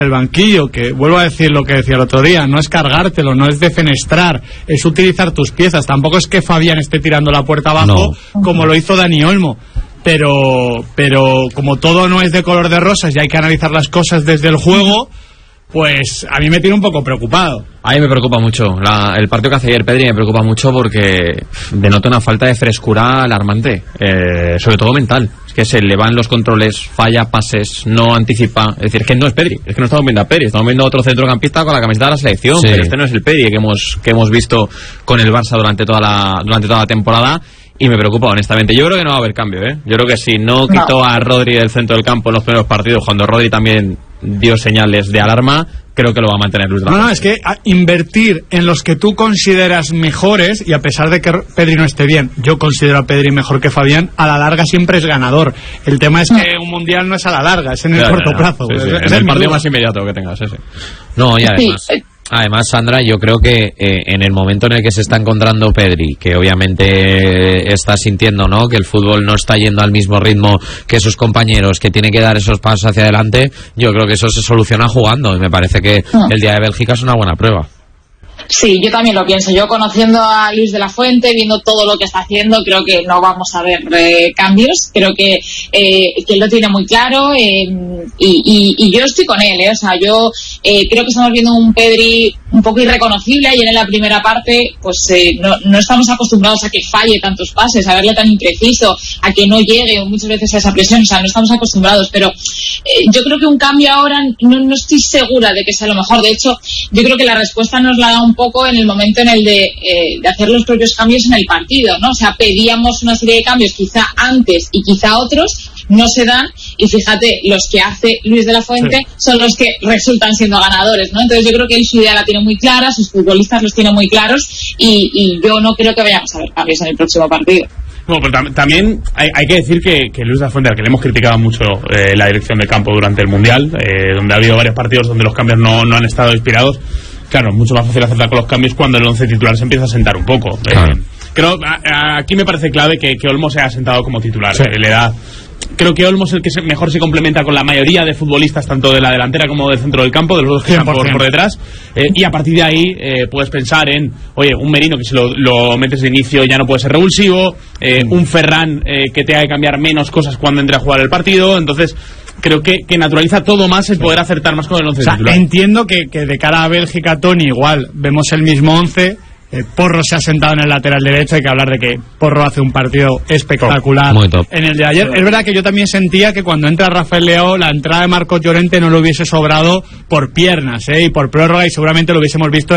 el banquillo, que vuelvo a decir lo que decía el otro día, no es cargártelo, no es defenestrar, es utilizar tus piezas. Tampoco es que Fabián esté tirando la puerta abajo como lo hizo Dani Olmo, pero como todo no es de color de rosas y hay que analizar las cosas desde el juego, pues a mí me tiene un poco preocupado. A mí me preocupa mucho. El partido que hace ayer Pedri me preocupa mucho porque denota una falta de frescura alarmante, sobre todo mental. Es que se le van los controles, falla pases, no anticipa. Es decir, es que no es Pedri, es que no estamos viendo a Pedri, estamos viendo a otro centrocampista con la camiseta de la selección, sí. Pero este no es el Pedri que hemos visto con el Barça durante toda la temporada. Y me preocupa, honestamente. Yo creo que no va a haber cambio, ¿eh? Yo creo que si no quitó a Rodri del centro del campo en los primeros partidos, cuando Rodri también dio señales de alarma, creo que lo va a mantener Luis de la Fuente. No, es que invertir en los que tú consideras mejores, y a pesar de que Pedri no esté bien, yo considero a Pedri mejor que Fabián, a la larga siempre es ganador. El tema es que un mundial no es a la larga, es en el corto plazo. Sí, sí. Es el partido más inmediato que tengas, ese. No, y además, Sandra, yo creo que en el momento en el que se está encontrando Pedri, que obviamente está sintiendo, ¿no?, que el fútbol no está yendo al mismo ritmo que sus compañeros, que tiene que dar esos pasos hacia adelante, yo creo que eso se soluciona jugando, y me parece que el día de Bélgica es una buena prueba. Sí, yo también lo pienso. Yo, conociendo a Luis de la Fuente, viendo todo lo que está haciendo, creo que no vamos a ver cambios. Creo que él lo tiene muy claro, y yo estoy con él, O sea, yo creo que estamos viendo un Pedri un poco irreconocible. Ayer en la primera parte, pues no estamos acostumbrados a que falle tantos pases, a verle tan impreciso, a que no llegue muchas veces a esa presión. O sea, no estamos acostumbrados, pero yo creo que un cambio ahora no estoy segura de que sea lo mejor. De hecho, yo creo que la respuesta nos la da un poco en el momento en el de hacer los propios cambios en el partido, ¿no? O sea, pedíamos una serie de cambios quizá antes y quizá otros, no se dan, y fíjate, los que hace Luis de la Fuente son los que resultan siendo ganadores, ¿no? Entonces yo creo que él su idea la tiene muy clara, sus futbolistas los tienen muy claros, y yo no creo que vayamos a ver cambios en el próximo partido. Bueno, pero también hay que decir que Luis de la Fuente, al que le hemos criticado mucho la dirección de campo durante el Mundial, donde ha habido varios partidos donde los cambios no han estado inspirados. Claro, es mucho más fácil acertar con los cambios cuando el 11 titular se empieza a sentar un poco. Creo aquí me parece clave que Olmo se ha sentado como titular. Sí. Creo que Olmo es el que mejor se complementa con la mayoría de futbolistas, tanto de la delantera como del centro del campo, de los dos que están por detrás. Y a partir de ahí puedes pensar en, oye, un Merino que si lo metes de inicio ya no puede ser revulsivo, un Ferran que te haga cambiar menos cosas cuando entre a jugar el partido. Entonces creo que naturaliza todo más el poder acertar más con el 11 titular. Entiendo que de cara a Bélgica, Tony, igual vemos el mismo 11. Porro se ha sentado en el lateral derecho. Hay que hablar de que Porro hace un partido espectacular en el de ayer. Es verdad que yo también sentía que cuando entra Rafael Leao, la entrada de Marcos Llorente no lo hubiese sobrado por piernas y por prórroga, y seguramente lo hubiésemos visto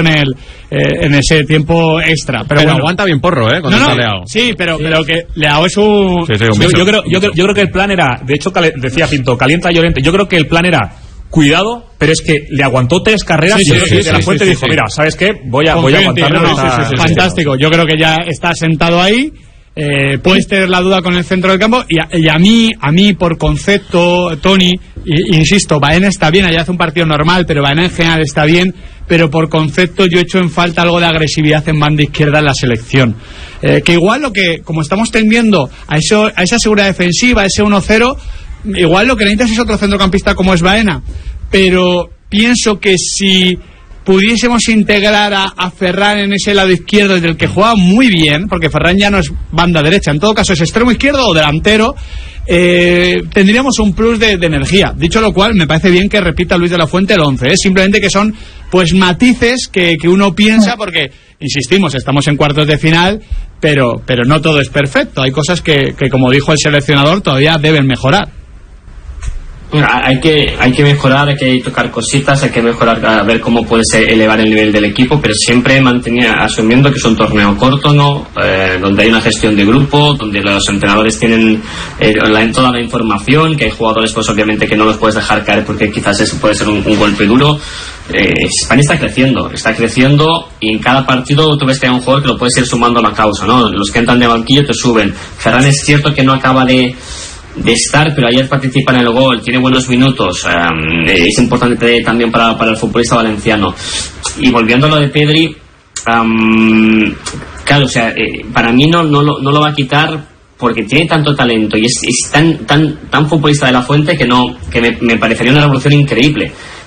en ese tiempo extra. Pero bueno, aguanta bien Porro, cuando está Leao. Sí, pero que Leao es un... Yo creo que el plan era, de hecho, decía Pinto, calienta a Llorente. Yo creo que el plan era cuidado, pero es que le aguantó 3 carreras y de la Fuente dijo, mira, ¿sabes qué? Voy a aguantarlo. Fantástico, yo creo que ya está sentado ahí. Puedes tener la duda con el centro del campo, y a mí por concepto, Tony, insisto, Baena está bien, allá hace un partido normal, pero Baena en general está bien, pero por concepto yo echo en falta algo de agresividad en banda izquierda en la selección, que igual como estamos tendiendo a esa seguridad defensiva, a ese 1-0, igual lo que necesitas es otro centrocampista como es Baena, pero pienso que si pudiésemos integrar a Ferran en ese lado izquierdo, del que juega muy bien, porque Ferran ya no es banda derecha, en todo caso es extremo izquierdo o delantero, tendríamos un plus de energía. Dicho lo cual, me parece bien que repita Luis de la Fuente el 11, simplemente que son pues matices que uno piensa, porque insistimos, estamos en cuartos de final, pero no todo es perfecto, hay cosas que como dijo el seleccionador, todavía deben mejorar. Hay que mejorar, hay que tocar cositas, hay que mejorar, a ver cómo puedes elevar el nivel del equipo, pero siempre asumiendo que es un torneo corto, ¿no? Donde hay una gestión de grupo, donde los entrenadores tienen toda la información, que hay jugadores pues obviamente que no los puedes dejar caer porque quizás eso puede ser un golpe duro. España está creciendo, y en cada partido tú ves que hay un jugador que lo puedes ir sumando a la causa, ¿no? Los que entran de banquillo te suben. Ferran es cierto que no acaba de estar, pero ayer participa en el gol, tiene buenos minutos, es importante también para el futbolista valenciano. Y volviendo a lo de Pedri, claro, o sea, para mí no lo va a quitar, porque tiene tanto talento y es tan futbolista de la Fuente que me parecería una revolución increíble.